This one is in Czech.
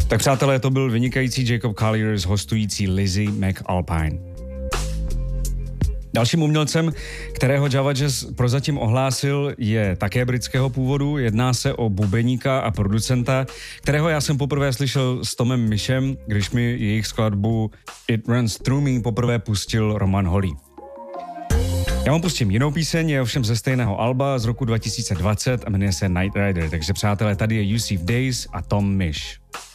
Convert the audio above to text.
Tak přátelé, to byl vynikající Jacob Collier s hostující Lizzie McAlpine. Dalším umělcem, kterého Java Jazz prozatím ohlásil, je také britského původu. Jedná se o bubeníka a producenta, kterého já jsem poprvé slyšel s Tomem Mishem, když mi jejich skladbu It Runs Through Me poprvé pustil Roman Holý. Já vám pustím jinou píseň, je ovšem ze stejného alba z roku 2020 a jmenuje se Night Rider. Takže přátelé, tady je Yusuf Days a Tom Mish.